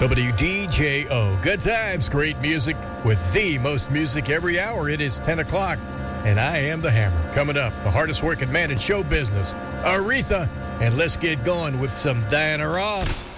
WDJO. Good times, great music with the most music every hour. It is 10 o'clock, and I am the Hammer. Coming up, the hardest working man in show business, Aretha. And let's get going with some Diana Ross.